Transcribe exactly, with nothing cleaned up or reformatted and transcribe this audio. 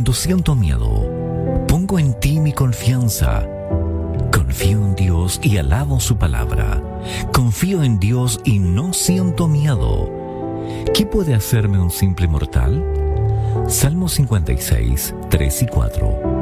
Cuando siento miedo, pongo en ti mi confianza. Confío en Dios y alabo su palabra. Confío en Dios y no siento miedo. ¿Qué puede hacerme un simple mortal? Salmo cincuenta y seis, tres y cuatro.